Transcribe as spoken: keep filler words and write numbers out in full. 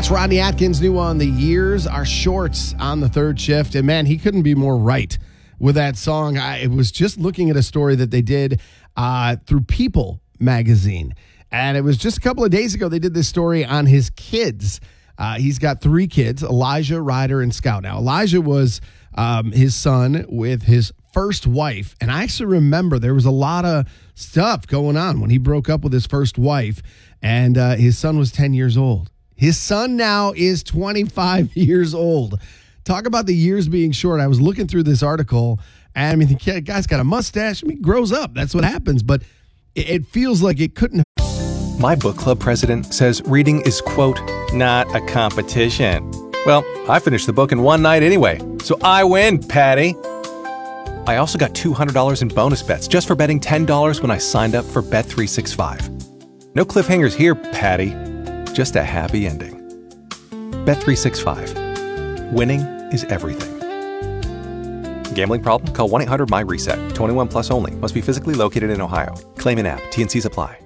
It's Rodney Atkins, new on The Years Are Shorts on the third shift. And man, he couldn't be more right with that song. I was just looking at a story that they did uh, through People magazine. And it was just a couple of days ago, they did this story on his kids. Uh, he's got three kids, Elijah, Ryder, and Scout. Now, Elijah was um, his son with his first wife. And I actually remember there was a lot of stuff going on when he broke up with his first wife. And uh, his son was ten years old. His son now is twenty-five years old. Talk about the years being short. I was looking through this article, and I mean, the guy's got a mustache. I mean, he grows up. That's what happens. But it, it feels like it couldn't. My book club president says reading is, quote, not a competition. Well, I finished the book in one night anyway, so I win, Patty. I also got two hundred dollars in bonus bets just for betting ten dollars when I signed up for Bet three sixty-five. No cliffhangers here, Patty. Just a happy ending. Bet three sixty-five. Winning is everything. Gambling problem? Call one eight hundred M Y RESET. twenty-one plus only. Must be physically located in Ohio. Claim in app. T N Cs apply.